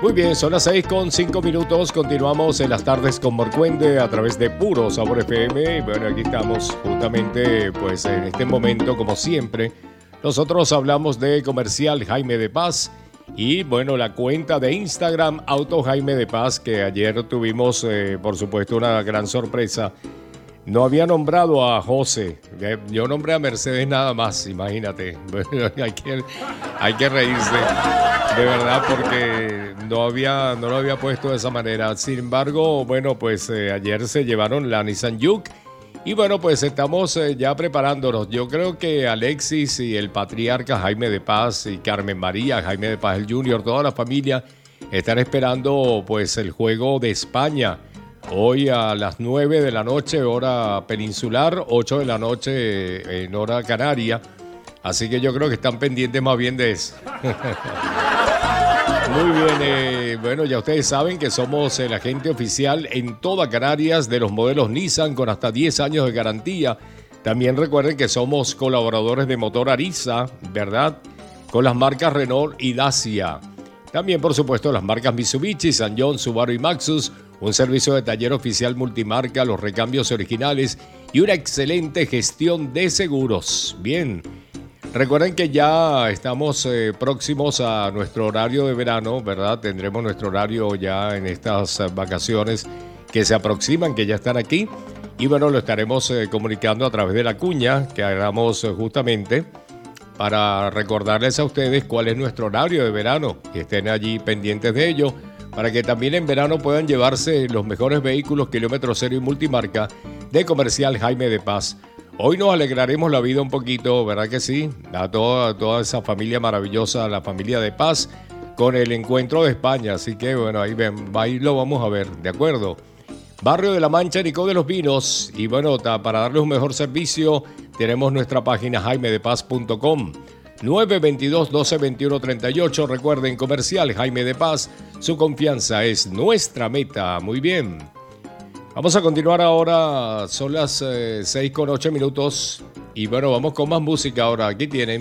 Muy bien, son las 6:05. Continuamos en las tardes con Morcuende a través de Puro Sabor FM. Bueno, aquí estamos justamente, pues en este momento, como siempre, nosotros hablamos de Comercial Jaime de Paz y, bueno, la cuenta de Instagram Auto Jaime de Paz, que ayer tuvimos, por supuesto, una gran sorpresa. No había nombrado a José, yo nombré a Mercedes nada más, imagínate. Bueno, hay que reírse, de verdad, porque no lo había puesto de esa manera. Sin embargo, bueno, pues ayer se llevaron la Nissan Juke y bueno, pues estamos ya preparándonos. Yo creo que Alexis y el patriarca Jaime de Paz y Carmen María, Jaime de Paz el Junior, toda la familia están esperando pues el juego de España. Hoy a las 9 de la noche, hora peninsular, 8 de la noche en hora canaria. Así que yo creo que están pendientes más bien de eso. Muy bien, bueno, ya ustedes saben que somos el agente oficial en toda Canarias de los modelos Nissan con hasta 10 años de garantía. También recuerden que somos colaboradores de Motor Ariza, ¿verdad? Con las marcas Renault y Dacia. También, por supuesto, las marcas Mitsubishi, Sanyong, Subaru y Maxus. Un servicio de taller oficial multimarca, los recambios originales y una excelente gestión de seguros. Bien, recuerden que ya estamos próximos a nuestro horario de verano, ¿verdad? Tendremos nuestro horario ya en estas vacaciones que se aproximan, que ya están aquí. Y bueno, lo estaremos comunicando a través de la cuña que hagamos justamente para recordarles a ustedes cuál es nuestro horario de verano, que estén allí pendientes de ello, para que también en verano puedan llevarse los mejores vehículos kilómetro cero y multimarca de Comercial Jaime de Paz. Hoy nos alegraremos la vida un poquito, ¿verdad que sí? A toda esa familia maravillosa, la familia de Paz, con el encuentro de España. Así que bueno, ahí lo vamos a ver, ¿de acuerdo? Barrio de la Mancha, Nicó de los Vinos. Y bueno, para darles un mejor servicio, tenemos nuestra página jaimedepaz.com. 922-1221-38. Recuerden, Comercial Jaime de Paz, su confianza es nuestra meta. Muy bien. Vamos a continuar ahora, son las 6:08. Y bueno, vamos con más música ahora. Aquí tienen